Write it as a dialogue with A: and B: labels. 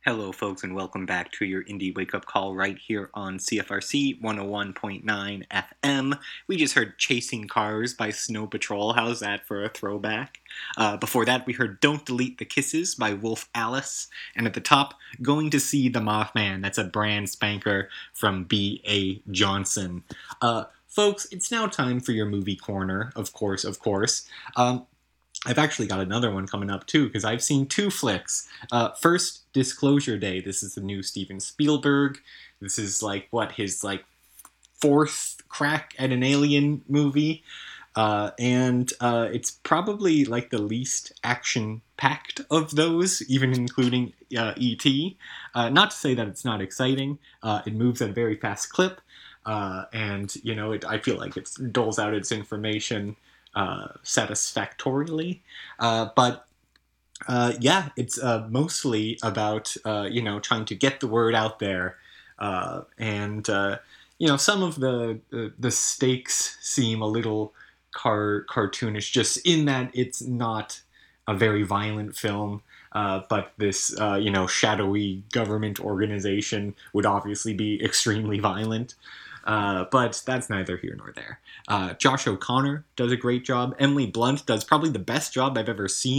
A: Hello, folks, and welcome back to your Indie Wake Up Call right here on CFRC 101.9 FM. We just heard Chasing Cars by Snow Patrol. How's that for a throwback? Before that, we heard Don't Delete the Kisses by Wolf Alice. And at the top, Going to See the Mothman. That's a brand spanker from B.A. Johnson. Folks, it's now time for your movie corner, of course. I've actually got another one coming up too, because I've seen two flicks. First, Disclosure Day. This is the new Steven Spielberg. This is his fourth crack at an alien movie. And it's probably like the least action-packed of those, even including E.T. Not to say that it's not exciting. It moves at a very fast clip. And, I feel like it doles out its information satisfactorily. It's mostly about, trying to get the word out there. Some of the stakes seem a little cartoonish, just in that it's not a very violent film. But this, shadowy government organization would obviously be extremely violent. But that's neither here nor there. Josh O'Connor does a great job. Emily Blunt does probably the best job I've ever seen